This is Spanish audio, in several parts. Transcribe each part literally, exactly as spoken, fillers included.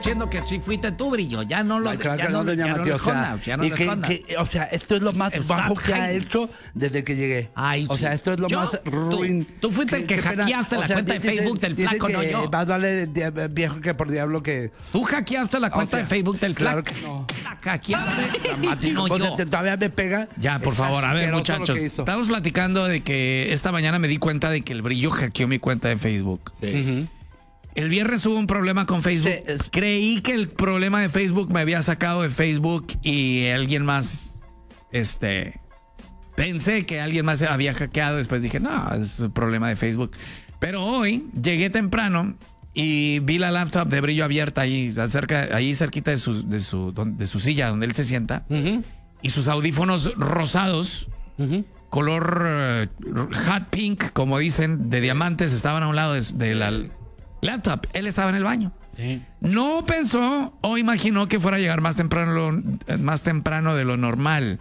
diciendo que sí fuiste tú, Brillo. Ya no lo, Ay, claro ya que no, no, doña ya no Mati, le o sea, escondas, ya no y le que- escondas. que- o sea, esto es lo más Stop bajo que ha hiding. hecho desde que llegué. Ay, o sí. sea, esto es lo Yo- más tú- ruin. tú fuiste el que qué pena. hackeaste la O sea, cuenta de dice- Facebook del dice flaco, que no yo. Más vale di- viejo que por diablo que... Tú hackeaste la cuenta sea, de Facebook del claro flaco. que no. La hackeaste. No, O sea, yo. te- todavía me pega. Ya, por Es favor, a ver, asqueroso lo muchachos. que hizo. Estamos platicando de que esta mañana me di cuenta de que el Brillo hackeó mi cuenta de Facebook. Sí. El viernes hubo un problema con Facebook. Sí, es- Creí que el problema de Facebook me había sacado de Facebook y alguien más, este, pensé que alguien más había hackeado. Después dije, no, es un problema de Facebook. Pero hoy llegué temprano y vi la laptop de Brillo abierta ahí, cerca, ahí cerquita de su, de su, don- de su silla donde él se sienta. Ujú, Y sus audífonos rosados, ujú. color eh, hot pink, como dicen, de diamantes, estaban a un lado de, de la laptop. Él estaba en el baño. Sí. No pensó o imaginó que fuera a llegar más temprano, lo- más temprano de lo normal.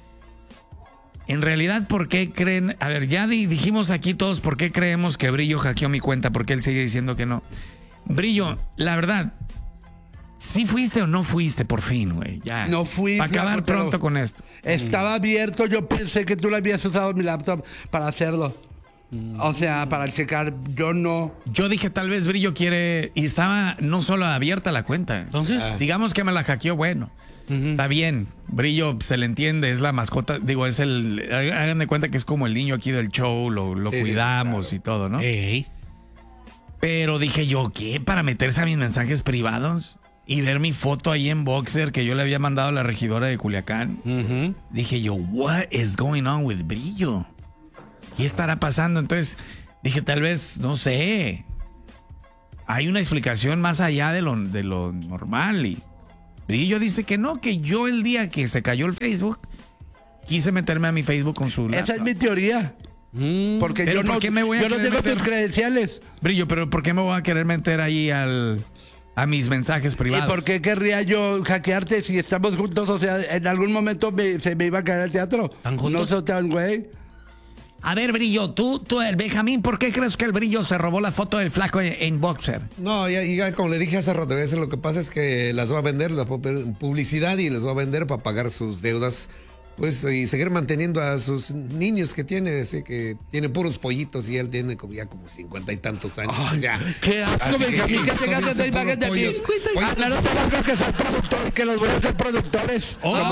En realidad, ¿por qué creen? A ver, ya di- dijimos aquí todos por qué creemos que Brillo hackeó mi cuenta, porque él sigue diciendo que no. Brillo, la verdad, ¿sí fuiste o no fuiste por fin, güey? Ya. No fui, Para acabar flaco, pero- pronto con esto. Estaba abierto, yo pensé que tú le habías usado mi laptop para hacerlo. O sea, para checar, yo no. Yo dije, tal vez Brillo quiere. Y estaba no solo abierta la cuenta. Entonces, Digamos que me la hackeó, bueno. Está bien. Brillo se le entiende, es la mascota. Digo, es el. Hagan de cuenta que es como el niño aquí del show, lo, lo Sí, sí, cuidamos claro. y todo, ¿no? ey. Pero dije yo, ¿qué? ¿Para meterse a mis mensajes privados? Y ver mi foto ahí en Boxer que yo le había mandado a la regidora de Culiacán. Ujú. Dije yo, what is going on with Brillo? ¿Qué estará pasando? Entonces dije, tal vez, no sé, hay una explicación más allá de lo, de lo normal. Y Brillo dice que no, que yo el día que se cayó el Facebook, quise meterme a mi Facebook con su laptop. Esa es mi teoría. Mm. Porque Pero yo ¿por no, qué me voy a yo no querer tengo tus meter? credenciales. Brillo, pero ¿por qué me voy a querer meter ahí al, a mis mensajes ¿Y privados? por qué querría yo hackearte si estamos juntos? O sea, en algún momento me- se me iba a caer el teatro. ¿Están juntos? No soy tan güey. A ver, Brillo, tú, tú, el Benjamín, ¿por qué crees que el Brillo se robó la foto del flaco en, en Boxer? No, ya, ya como le dije hace rato, eso lo que pasa es que las va a vender, la pu- publicidad y las va a vender para pagar sus deudas, pues, y seguir manteniendo a sus niños que tiene, así que tiene puros pollitos y él tiene como ya como cincuenta y tantos años. Ay, ya. qué asco, Así que- Benjamín, que tengas comienza esa imagen de puro mí. pollos. Ah, Pollitos. claro, tengo que ser productor, que los voy a hacer productores. Como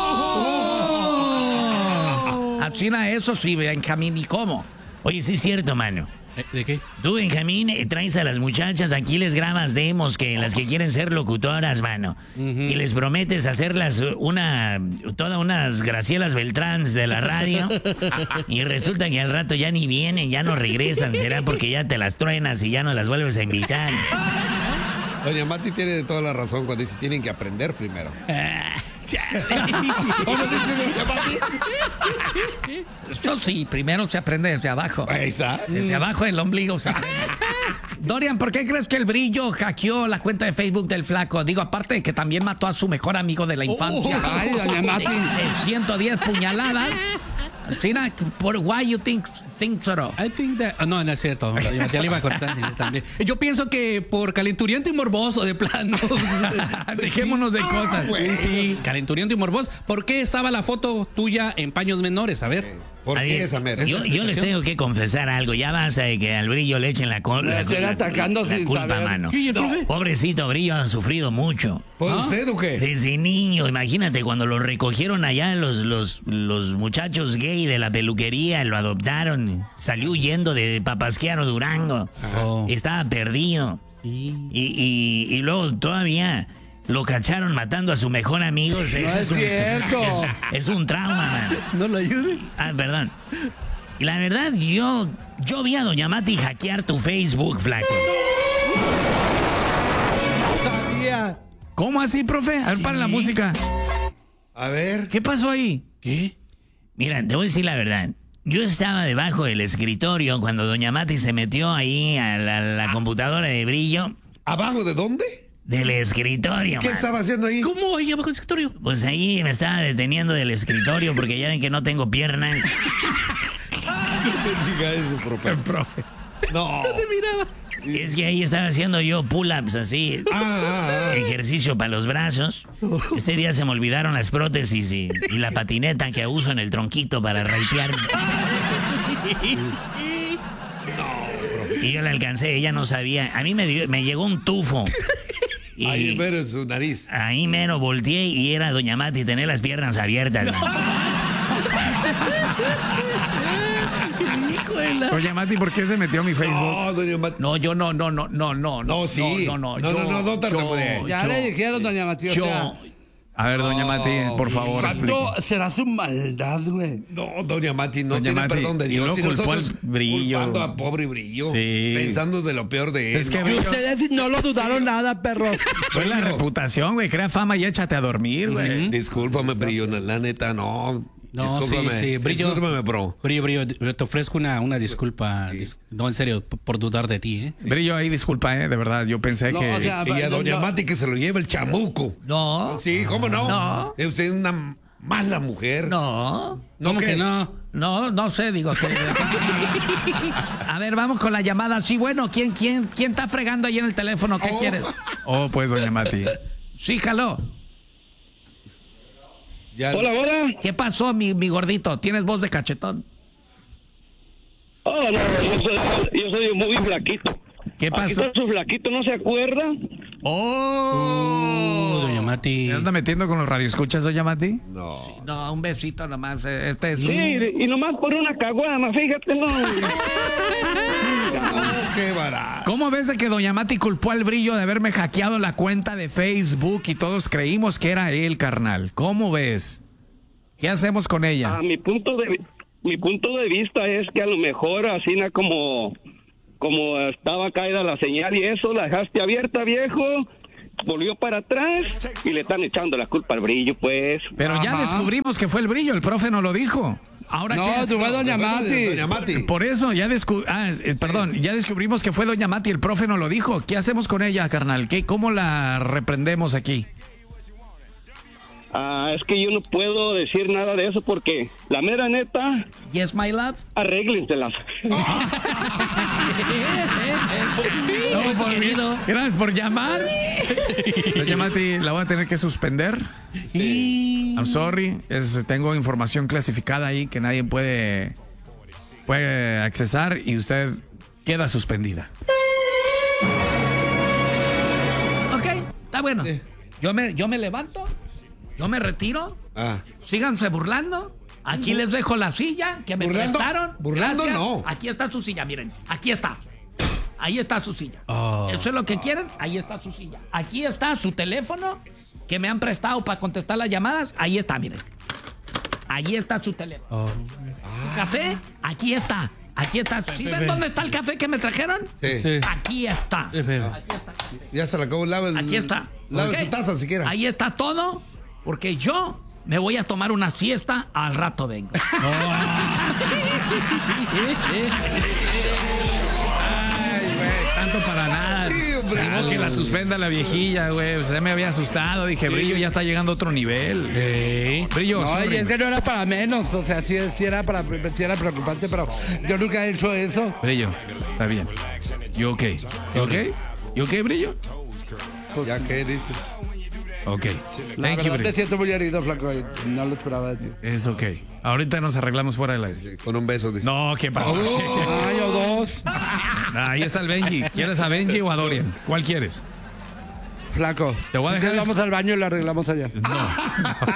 tú. A China, eso sí, Benjamín, ¿y cómo? Oye, sí es cierto, mano. Eh, ¿De qué? Tú, Benjamín, eh, traes a las muchachas, aquí les grabas demos, que las que quieren ser locutoras, mano. Y les prometes hacerlas una, todas unas Gracielas Beltráns de la radio. Y resulta que al rato ya ni vienen, ya no regresan. Será porque ya te las truenas y ya no las vuelves a invitar. Doña Mati tiene toda la razón cuando dice tienen que aprender primero. ¿Cómo dice Doña Mati? Yo sí, primero se aprende desde abajo. Ahí está. Desde abajo del ombligo. se aprende. Dorian, ¿por qué crees que el Brillo hackeó la cuenta de Facebook del flaco? Digo, aparte de que también mató a su mejor amigo de la infancia. Ay, doña Mati. En ciento diez puñaladas. Sina, por why you think, think so? I think that... ah, no, no es cierto. Ya, ya le iba a contestar también. Yo pienso que por calenturiento y morboso, de plano. Dejémonos de cosas. Sí, calenturiento y morboso. ¿Por qué estaba la foto tuya en paños menores? A ver. ¿Por A qué ver, esa mera? Yo, yo les tengo que confesar algo. Ya basta de que al Brillo le echen la, col- Me la, estoy la- atacando la sin culpa, saber. mano. ¿Qué, profe? Pobrecito Brillo ha sufrido mucho. ¿Por usted o qué? Desde niño, imagínate, cuando lo recogieron allá los, los, los muchachos gay de la peluquería, lo adoptaron, salió huyendo de Papasquiaro, Durango. Oh. Estaba perdido. Sí. Y, y, y luego todavía lo cacharon matando a su mejor amigo. Eso es un, cierto. Es, es un trauma, man. ¿No lo ayuden? Ah, perdón. Y la verdad, yo, yo vi a Doña Mati hackear tu Facebook, flaco. Sabía. ¿Cómo así, profe? A ver, para la música. A ver. ¿Qué pasó ahí? ¿Qué? Mira, te voy a decir la verdad. Yo estaba debajo del escritorio cuando Doña Mati se metió ahí a la, la computadora de Brillo. ¿Abajo de dónde? Del escritorio, ¿Qué man. estaba haciendo ahí? ¿Cómo ahí abajo del escritorio? Pues ahí me estaba deteniendo del escritorio porque ya ven que no tengo piernas. Diga eso, profe. profe. No. Es que ahí estaba haciendo yo pull-ups así. Ah, ah, ah. Ejercicio para los brazos. Ese día se me olvidaron las prótesis y, y la patineta que uso en el tronquito para raitearme. Y yo la alcancé, ella no sabía. A mí me, dio- me llegó un tufo. Y Ahí ver en su nariz. ahí mero volteé y era Doña Mati tener las piernas abiertas. Oye, Mati, ¿por qué se metió a mi Facebook? No, doña Mati. No, yo no, no, no, no, no. No, sí. No, no, No, yo- no, no, no yo- tartamudee. Ya yo- le dijeron, doña Matías. Yo. O sea, A ver, doña Mati, por favor, ¿cuánto explique. será su maldad, güey? No, doña Mati, no Doña tiene Mati, perdón de y Dios. luego Y culpó nosotros al Brillo. culpando a pobre Brillo. Sí. Pensando de lo peor de él. Es que No, Y Brillo- ustedes no lo dudaron nada, perros. Fue la reputación, güey. Crea fama y échate a dormir, güey. Discúlpame, Brillo, la neta, no. No, Discúlpame. sí, sí, Brillo. Discúlpame, bro. Brillo, Brillo, te ofrezco una, una disculpa. dis- No, en serio, p- por dudar de ti, ¿eh? Brillo, ahí disculpa, eh, de verdad. Yo pensé No, que. o sea, Y a no, doña no. Mati que se lo lleve el chamuco. No, Sí, ¿cómo no? No. Es usted una mala mujer. no. ¿Cómo qué? que no? No, no sé, digo que. A ver, vamos con la llamada. Sí, bueno, ¿quién, quién, quién está fregando ahí en el teléfono? ¿Qué Oh. quieres? Oh, pues, doña Mati. Sí, jaló. Ya- Hola, hola. ¿Qué pasó, mi, mi gordito? ¿Tienes voz de cachetón? Oh, no, yo soy, yo soy muy flaquito. ¿Qué Aquí pasó? está su flaquito, ¿no se acuerda? ¡Oh! Uh, doña Mati. ¿Se anda metiendo con los radioescuchas, doña Mati? No. No, un besito nomás. eh, Este es Sí, un... y nomás por una caguama, fíjate, no. No, qué barato. ¿Cómo ves de que doña Mati culpó al Brillo de haberme hackeado la cuenta de Facebook y todos creímos que era él, carnal? ¿Cómo ves? ¿Qué hacemos con ella? A mi punto de mi punto de vista es que a lo mejor así na como como estaba caída la señal y eso, la dejaste abierta, viejo. Volvió para atrás y le están echando la culpa al Brillo, pues. Pero ya Ajá. descubrimos que fue el Brillo, el profe nos lo dijo. Ahora No, qué? tú fue doña Mati. Doña Mati. Por eso ya descu- ah, es- eh, perdón, ya descubrimos que fue doña Mati, el profe nos lo dijo. ¿Qué hacemos con ella, carnal? ¿Qué, ¿Cómo la reprendemos aquí? Ah, es que yo no puedo decir nada de eso porque la mera neta, Yes, my love. arréglenselas. No, por- gracias por llamar. Doña Mati, la voy a tener que suspender. I'm sorry. Es- tengo información clasificada ahí que nadie puede, puede accesar y usted queda suspendida. Ok, está bueno. Yo me, yo me levanto, yo me retiro. Ah. Síganse burlando. Aquí les dejo la silla que me ¿Burlando? prestaron. Burlando Gracias. no. Aquí está su silla, miren. Aquí está. Ahí está su silla. Oh. ¿Eso es lo que quieren? Ahí está su silla. Aquí está su teléfono que me han prestado para contestar las llamadas. Ahí está, miren. Ahí está su teléfono. Oh. Su café, aquí está. Aquí está. ¿Sí ven dónde está el café que me trajeron? Sí. Sí. Aquí está. Sí, sí. Aquí está. Ya se la acabó. Lave el- Aquí está. Lave ¿Ok? su taza siquiera. Ahí está todo, porque yo me voy a tomar una siesta, al rato vengo. Ay, güey, tanto para nada. Sí, hombre. No, que la suspenda la viejilla, güey. O sea, me había asustado. Dije, Brillo ya está llegando a otro nivel. Brillo, No, sorry. y es que no era para menos. O sea, sí, sí era, para, sí era preocupante, pero yo nunca he hecho eso. Brillo, está bien. You okay? You okay? You okay, Brillo? Ya que dice. Ok. La Thank you, verdad te Brillo. siento muy herido, flaco. y No lo esperaba de ti. Es ok. Ahorita nos arreglamos fuera del aire. Con un beso. Dice. No, ¿qué pasa? Ay, o dos. Ahí está el Benji. ¿Quieres a Benji o a Dorian? ¿Cuál quieres? Flaco. Te voy a dejar Entonces vamos al baño y lo arreglamos allá. No.